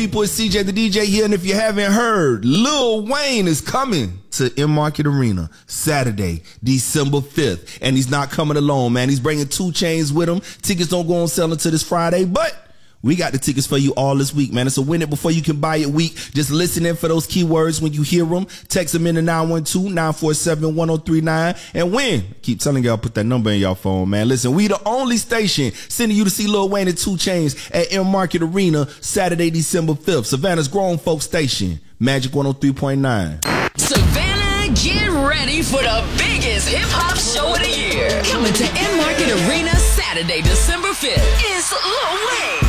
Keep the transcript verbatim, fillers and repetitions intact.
people? It's C J the D J here, and if you haven't heard, Lil Wayne is coming to M-Market Arena Saturday, December fifth, and he's not coming alone, man. He's bringing two Chainz with him. Tickets don't go on sale until this Friday, but we got the tickets for you all this week, man. It's a win it before you can buy it week. Just listen in for those keywords when you hear them. Text them in to nine one two, nine four seven, one oh three nine and win. Keep telling y'all, put that number in y'all phone, man. Listen, we the only station sending you to see Lil Wayne and two Chainz at M-Market Arena Saturday, December fifth. Savannah's grown folk station, Magic one oh three point nine. Savannah, get ready for the biggest hip-hop show of the year. Coming to M-Market Arena Saturday, December fifth is Lil Wayne.